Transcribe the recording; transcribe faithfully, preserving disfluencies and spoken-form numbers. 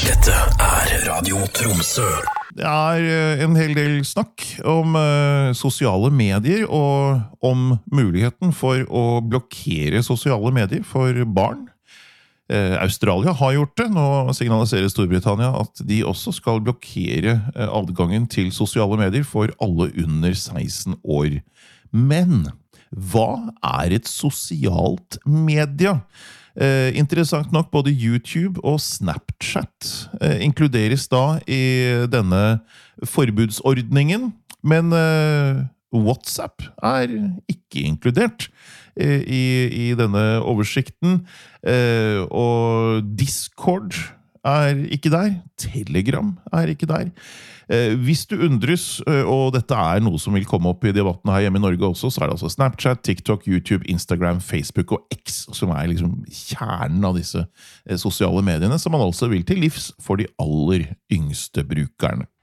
Dette er Radio Tromsø. Det er en hel del snakk om uh, sosiale medier og om muligheten for å blokkere sosiale medier for barn. Uh, Australia har gjort det. Nå signaliserer Storbritannia at de også skal blokkere uh, adgangen til sosiale medier for alle under seksten år. Men hva er et sosialt media? Eh, interessant nok, både YouTube og Snapchat eh, inkluderes da i denne forbudsordningen, men eh, WhatsApp er ikke inkludert eh, i, i denne oversikten, eh, og Discord er ikke der, Telegram er ikke der. Eh, hvis du undres, og dette er noe som vil komme opp i debatten her hjemme i Norge også, så er det altså Snapchat, TikTok, YouTube, Instagram, Facebook og X, som er liksom kjernen av disse eh, sosiale mediene, som man altså vil til livs for de aller yngste brukerne.